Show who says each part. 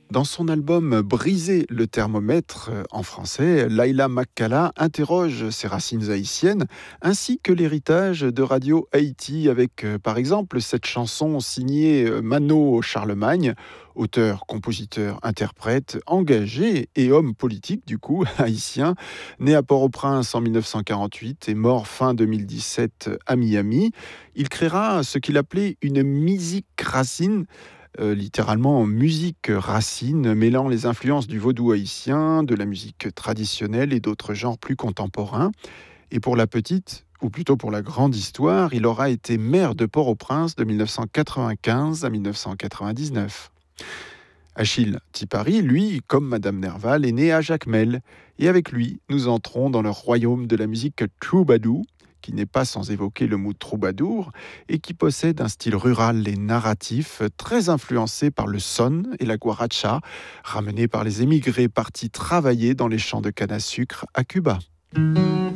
Speaker 1: Dans son album Briser le thermomètre en français, Laila Makkala interroge ses racines haïtiennes ainsi que l'héritage de Radio Haïti avec par exemple cette chanson signée Mano Charlemagne, auteur, compositeur, interprète, engagé et homme politique du coup haïtien, né à Port-au-Prince en 1948 et mort fin 2017 à Miami. Il créera ce qu'il appelait une musique racine, littéralement musique racine, mêlant les influences du vaudou haïtien, de la musique traditionnelle et d'autres genres plus contemporains. Et pour la petite, ou plutôt pour la grande histoire, il aura été maire de Port-au-Prince de 1995 à 1999. Achille Tipari, lui, comme Madame Nerval, est né à Jacmel. Et avec lui, nous entrons dans le royaume de la musique troubadour, qui n'est pas sans évoquer le mot troubadour, et qui possède un style rural et narratif très influencé par le son et la guaracha, ramenés par les émigrés partis travailler dans les champs de canne à sucre à Cuba.